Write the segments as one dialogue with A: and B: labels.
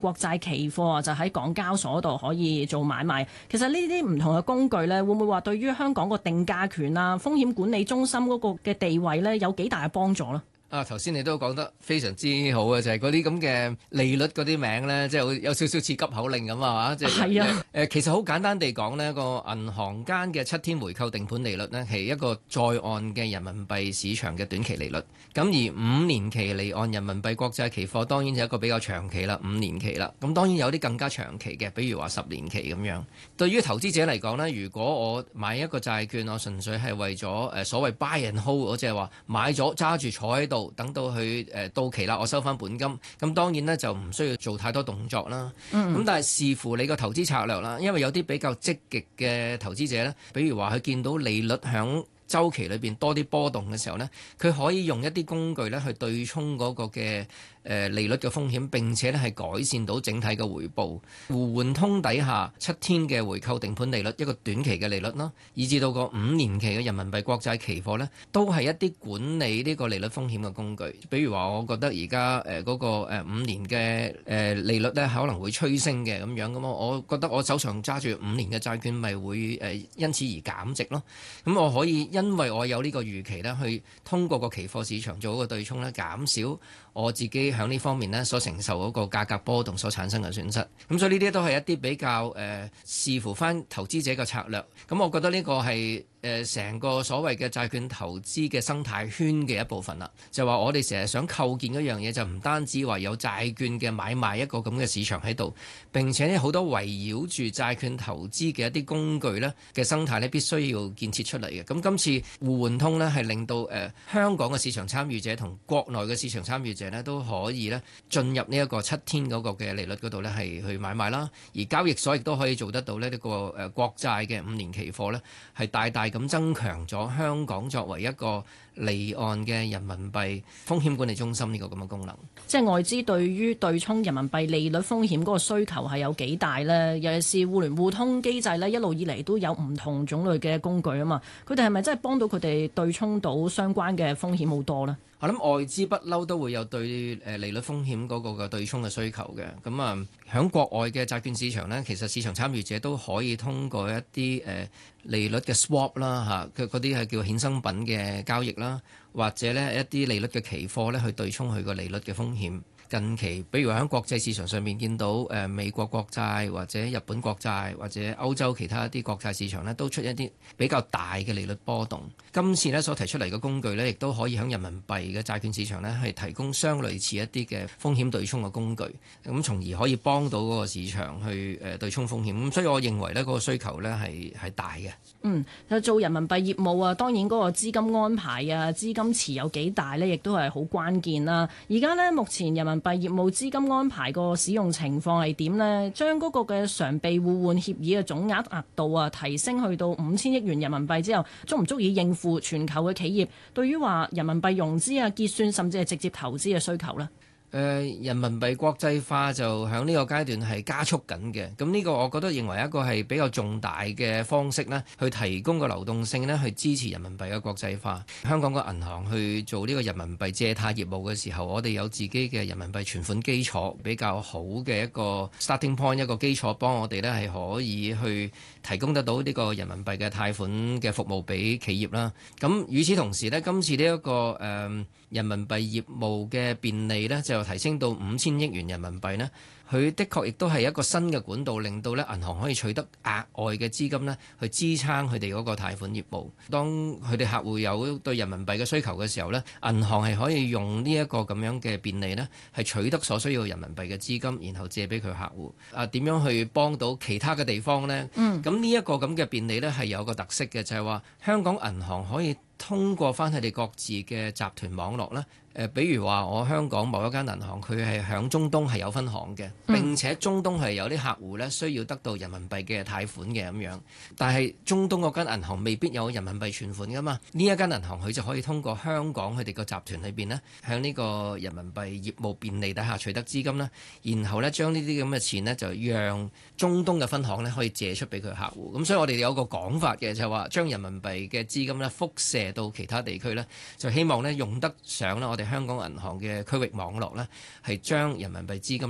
A: 國債期貨啊，就喺港交所度可以做買賣。其實呢啲唔同嘅工具呢，會唔會話對於香港個定價權啊、風險管理中心嗰個嘅地位呢，有幾大嘅幫助呢？
B: 頭先你都講得非常之好嘅，就係嗰啲咁嘅利率嗰啲名咧，即係有少少似急口令咁啊嘛，即係其實好簡單地講呢個銀行間嘅7天回購定盤利率呢，係一個在岸嘅人民幣市場嘅短期利率。咁而5年期離岸人民幣國債期貨當然就一個比較長期啦，5年期啦。咁當然有啲更加長期嘅，比如話10年期咁樣。對於投資者嚟講呢，如果我買一個債券，我純粹係為咗所謂 buy and hold， 我即係話買咗揸住坐喺度。等到佢到期啦，我收翻本金，咁當然呢，就唔需要做太多動作啦。咁但係視乎你個投資策略啦，因為有啲比較積極嘅投資者呢，比如話佢見到利率響週期裏邊多啲波動嘅時候呢，佢可以用一啲工具呢去對沖嗰個嘅利率嘅風險，並且呢係改善到整體嘅回報。互換通底下7天嘅回購定盤利率，一個短期嘅利率啦，以至到個5年期嘅人民幣國債期貨呢，都係一啲管理呢個利率風險嘅工具。比如話，我覺得而家嗰個5年嘅利率呢可能會趨升嘅咁樣，咁我覺得我手上揸住5年嘅債券咪會因此而減值咯。咁我可以因為我有呢個預期呢，去通過個期貨市場做一個對沖呢，減少我自己喺呢方面呢所承受嗰個價格波動所產生嘅損失。咁所以呢啲都係一啲比較視乎翻投資者嘅策略。咁我覺得呢個係成個所謂嘅債券投資嘅生態圈嘅一部分啦。就話我哋成日想構建一樣嘢，就唔單止話有債券嘅買賣一個咁嘅市場喺度，並且呢好多圍繞住債券投資嘅一啲工具呢嘅生態呢必須要建設出嚟嘅。咁今次互換通呢係令到香港嘅市場參與者同國內嘅市場參與者呢都可以呢進入呢一個7天嗰個嘅利率嗰度呢係去買賣啦。而交易所亦都可以做得到呢個國債嘅5年期貨呢係大大咁增強咗香港作為一個離岸嘅人民幣風險管理中心呢個咁嘅功能。
A: 即係外資對於對沖人民幣利率風險嗰個需求係有幾大呢？尤其是互聯互通機制呢，一路以嚟都有唔同種類嘅工具啊嘛。佢哋係咪真係幫到佢哋對沖到相關嘅風險好多呢？
B: 我諗外資不嬲都會有對利率風險嗰個嘅對沖嘅需求嘅。咁啊，喺國外嘅債券市場呢，其實市場參與者都可以通過一啲利率嘅 swap 啦嚇，佢嗰啲係叫衍生品嘅交易啦，或者呢一啲利率嘅期貨呢去對沖佢個利率嘅風險。近期，比如喺國際市場上面見到美國國債或者日本國債或者歐洲其他一啲國債市場呢都出一啲比較大嘅利率波動。今次呢所提出嚟嘅工具呢，亦都可以喺人民幣嘅債券市場呢係提供相類似一啲嘅風險對沖嘅工具，咁從而可以幫到嗰個市場去對沖風險。咁所以我認為呢嗰個需求呢係大嘅。
A: 做人民幣業務啊，當然嗰個資金安排啊、資金池有幾大呢，亦都係好關鍵啦。而家呢，目前人民幣業務資金安排個使用情況係點呢？將嗰個嘅常備互換協議嘅總額度啊提升去到5000億元人民幣之後，足唔足以應付全球嘅企業對於話人民幣融資啊、結算甚至係直接投資嘅需求呢？
B: 人民幣國際化就喺呢個階段係加速緊嘅，咁呢個我覺得認為一個係比較重大嘅方式呢，去提供個流動性呢，去支持人民幣嘅國際化。香港嘅銀行去做呢個人民幣借貸業務嘅時候，我哋有自己嘅人民幣存款基礎比較好嘅一個 starting point， 一個基礎幫我哋呢係可以去提供得到呢個人民幣嘅貸款嘅服務俾企業啦。咁與此同時呢，今次呢一個人民幣業務嘅便利呢，就提升到5000億元人民幣呢，佢的確亦都係一個新嘅管道，令到呢銀行可以取得額外嘅資金呢去支撐佢哋嗰個貸款業務。當佢哋客戶有對人民幣嘅需求嘅時候呢，銀行係可以用呢一個咁樣嘅便利呢，係取得所需要人民幣嘅資金，然後借俾佢客戶。點樣去幫到其他嘅地方呢？咁呢一個咁嘅便利呢，係有個特色嘅，就係話香港銀行可以通過翻佢哋各自嘅集團網絡呢，比如話我香港某一間銀行，佢係響中東係有分行嘅，並且中東係有啲客戶呢需要得到人民幣嘅貸款嘅咁樣，但係中東嗰間銀行未必有人民幣存款噶嘛，呢一間銀行佢就可以通過香港佢哋個集團裏邊呢，向呢個人民幣業務便利底下取得資金啦，然後呢將呢啲咁嘅錢呢，就讓中東嘅分行呢可以借出俾佢客戶。咁所以我哋有個講法嘅，就係話將人民幣嘅資金呢輻射到其他地區呢，就希望呢用得上啦我哋香港銀行嘅區域網絡呢，係將人民幣資金呢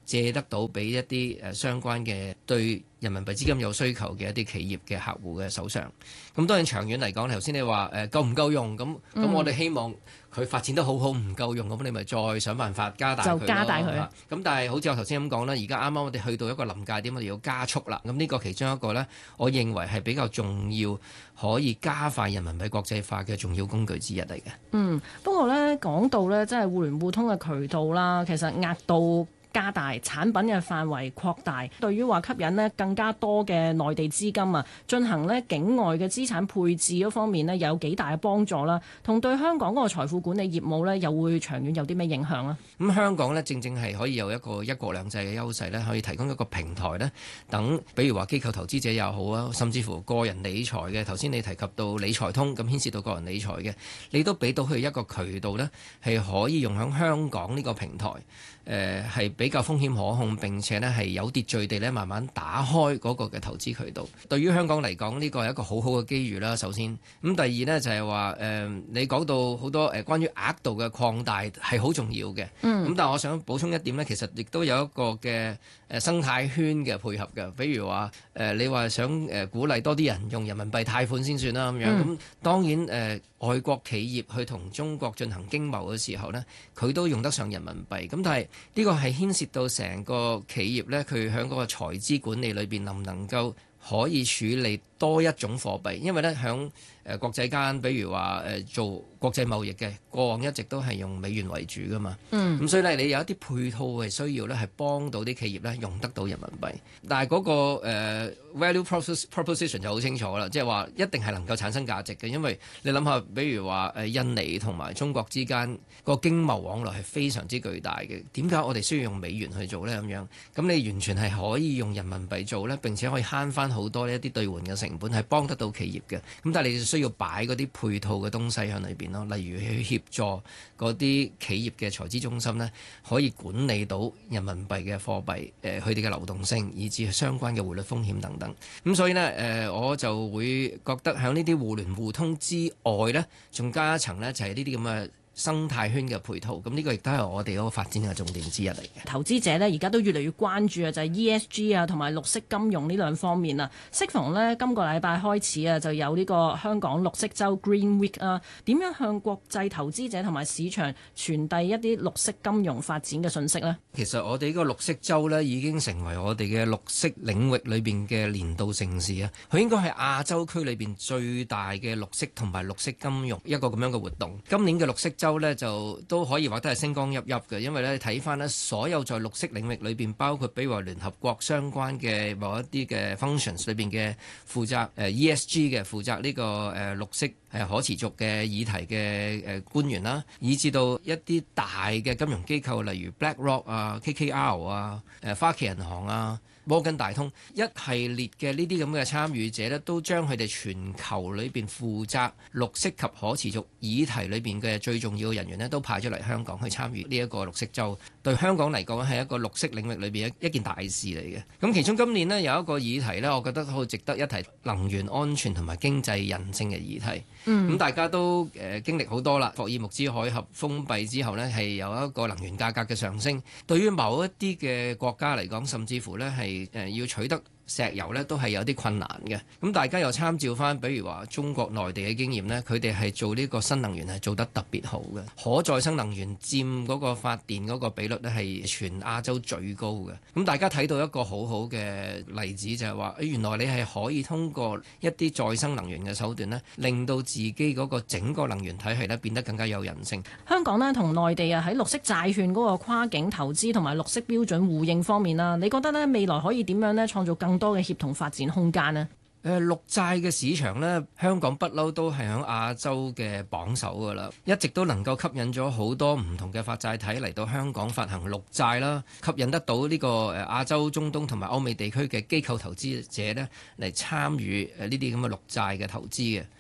B: 借得到俾一啲相關嘅對人民幣資金有需求嘅一啲企業嘅客戶嘅手上。咁當然長遠嚟講，頭先你話夠唔夠用咁，我哋希望佢發展得好好，唔夠用咁你咪再想辦法加大佢咯。就加大佢。咁但係好似我頭先咁講啦，而家啱啱我哋去到一個臨界點，我哋要加速啦。咁呢個其中一個呢，我認為係比較重要，可以加快人民幣國際化嘅重要工具之一嚟嘅。
A: 不過呢，講到呢，即係互聯互通嘅渠道啦，其實額度加大，產品嘅範圍擴大，對於話吸引呢更加多嘅內地資金啊，進行呢境外嘅資產配置嗰方面呢，有幾大嘅幫助啦。同對香港嗰個財富管理業務呢，又會長遠有啲咩影響呢？咁
B: 香港呢，正正係可以有一個一國兩制嘅優勢呢，可以提供一個平台呢，等比如話機構投資者又好啊，甚至乎個人理財嘅，頭先你提及到理財通咁牽涉到個人理財嘅，你都俾到佢一個渠道呢，係可以用喺香港呢個平台。係比較風險可控，並且呢係有秩序地呢慢慢打開嗰個嘅投資渠道。對於香港嚟講，呢個係一個好好嘅機遇啦。首先，咁第二呢就係話你講到好多關於額度嘅擴大係好重要嘅。咁但係我想補充一點呢，其實亦都有一個嘅生態圈嘅配合嘅。比如話你話想鼓勵多啲人用人民幣貸款先算啦咁樣。咁當然外國企業去同中國進行經貿嘅時候呢，佢都用得上人民幣。咁但係呢個係牽涉到成個企業呢，佢喺嗰個財資管理裏邊能唔能夠可以處理多一種貨幣？因為呢，響國際間，比如話做國際貿易嘅，過往一直都係用美元為主噶嘛。咁所以呢，你有一啲配套嘅需要呢，係幫到啲企業呢用得到人民幣。但係嗰個value proposition 就好清楚啦，即係話一定係能夠產生價值嘅。因為你諗下，比如話印尼同埋中國之間個經貿往來係非常之巨大嘅。點解我哋需要用美元去做呢？咁樣咁你完全係可以用人民幣做呢，並且可以慳翻好多一啲兌換嘅成本，係幫得到企業嘅。咁但係你就需要擺嗰啲配套嘅東西喺裏邊咯，例如去協助嗰啲企業嘅財資中心呢，可以管理到人民幣嘅貨幣，佢哋嘅流動性，以至相關嘅匯率風險等等。咁所以呢，我就會覺得喺呢啲互聯互通之外呢，仲加一層呢，就係呢啲咁嘅生態圈嘅配套，咁呢個亦都係我哋嗰個發展嘅重點之一嚟嘅。投資者呢，而家都越嚟越關注啊，就係 ESG 啊同埋綠色金融呢兩方面啊。適逢呢，今個禮拜開始啊，就有呢個香港綠色週 Green Week 啊，點樣向國際投資者同埋市場傳遞一啲綠色金融發展嘅訊息呢？其實我哋呢個綠色週呢，已經成為我哋嘅綠色領域裏邊嘅年度盛事啊！佢應該係亞洲區裏邊最大嘅綠色同埋綠色金融一個咁樣嘅活動。今年嘅綠色週呢，就都可以話都係星光熠熠嘅，因為咧睇翻呢所有在綠色領域裏邊，包括比如話聯合國相關嘅某一啲嘅 functions 裏邊嘅負責ESG 嘅負責呢個綠色可持續嘅議題嘅官員啦，以至到一啲大嘅金融機構，例如 BlackRock 啊、KKR 啊、花旗銀行啊、摩根大通一系列嘅呢啲咁嘅參與者呢，都將佢哋全球裏邊負責綠色及可持續議題裏邊嘅最重要嘅人員呢，都派咗嚟香港去參與呢一個綠色週。對香港嚟講係一個綠色領域裏邊一件大事嚟嘅。咁其中今年呢，有一個議題呢，我覺得好值得一提，能源安全同埋經濟韌性嘅議題。咁大家都經歷好多啦，霍爾木茲海峽封閉之後呢，係有一個能源價格嘅上升。對於某一啲嘅國家嚟講，甚至乎呢係要取得石油呢，都係有啲困難嘅。咁大家又參照翻，比如話中國內地嘅經驗呢，佢哋係做呢個新能源係做得特別好嘅，可再生能源佔嗰個發電嗰個比率呢，係全亞洲最高嘅。咁大家睇到一個好好嘅例子，就係話原來你係可以通過一啲再生能源嘅手段呢，令到自己嗰個整個能源體系呢變得更加有韌性。香港呢，同內地啊喺綠色債券嗰個跨境投資同埋綠色標準互認方面啦，你覺得呢未來可以點樣呢創造更多嘅協同發展空間呢？綠債嘅市場呢，香港不嬲都係喺亞洲嘅榜首㗎啦，一直都能夠吸引咗好多唔同嘅發債體嚟到香港發行綠債啦，吸引得到呢個亞洲、中東同埋歐美地區嘅機構投資者呢嚟參與呢啲咁嘅綠債嘅投資嘅。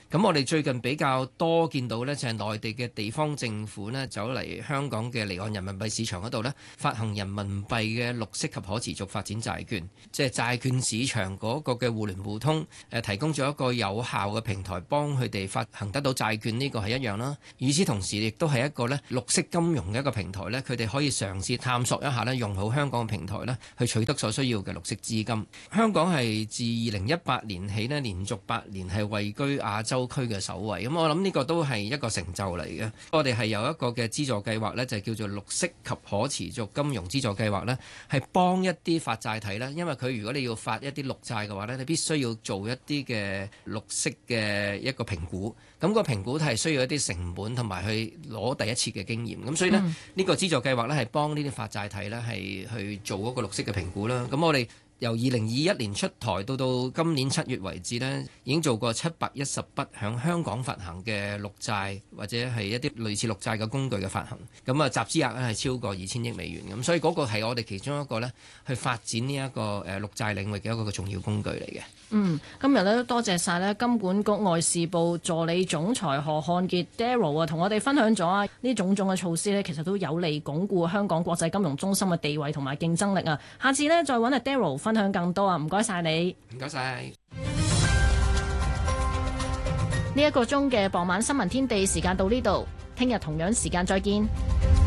B: 咁我哋最近比較多見到呢，就係內地嘅地方政府呢走嚟香港嘅離岸人民幣市場嗰度呢，發行人民幣嘅綠色及可持續發展債券，即係債券市場嗰個嘅互聯互通，提供咗一個有效嘅平台，幫佢哋發行得到債券，呢個係一樣啦。與此同時，亦都係一個呢綠色金融嘅一個平台呢，佢哋可以嘗試探索一下呢，用好香港嘅平台呢，去取得所需要嘅綠色資金。香港係自2018年起呢，連續8年係位居亞洲區嘅首位。咁我諗呢個都係一個成就嚟嘅。我哋係有一個嘅資助計劃呢，就叫做綠色及可持續金融資助計劃呢，係幫一啲發債體呢，因為佢如果你要發一啲綠債嘅話呢，你必須要做一啲嘅綠色嘅一個評估。咁個評估係需要一啲成本同埋去攞第一次嘅經驗。咁所以呢，呢個資助計劃呢，係幫呢啲發債體呢，係去做嗰個綠色嘅評估啦。咁我哋由2021年出台到今年7月為止呢，已經做過710筆響香港發行嘅綠債或者係一啲類似綠債嘅工具嘅發行，咁啊集資額係超過2000億美元。咁所以嗰個係我哋其中一個呢，去發展呢一個綠債領域嘅一個重要工具嚟嘅。
A: 今日呢，多謝晒呢金管局外事部助理總裁何漢傑 Daryl 同我哋分享咗呢種種嘅措施呢，其實都有利鞏固香港國際金融中心嘅地位同埋競爭力啊！下次呢，再揾阿 Daryl分享更多啊！唔該晒你，
B: 唔該晒。
A: 呢一個鐘嘅傍晚新聞天地時間到呢度，聽日同樣時間再見。